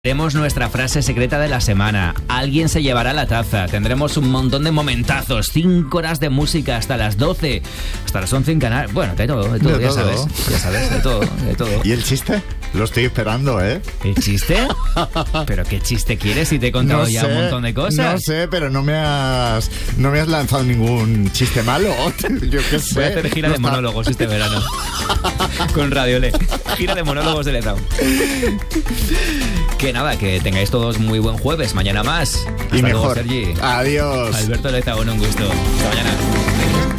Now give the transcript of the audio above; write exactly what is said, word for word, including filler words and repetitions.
Tenemos nuestra frase secreta de la semana. Alguien se llevará la taza. Tendremos un montón de momentazos. Cinco horas de música hasta las doce. Hasta las once en Canal. Bueno, de todo, de todo, de ya todo. sabes. Ya sabes, de todo, de todo. ¿Y el chiste? Lo estoy esperando, ¿eh? ¿El chiste? ¿Pero qué chiste quieres si te he contado No ya sé, un montón de cosas? No sé, pero no me has no me has lanzado ningún chiste malo. Yo qué sé. Voy a hacer gira No de está- monólogos este verano. Con Radio L. Gira de monólogos de Letao. Que nada, que tengáis todos muy buen jueves. Mañana más. Hasta Y luego, mejor. Sergi. Adiós. Alberto Letao, un gusto. Hasta mañana.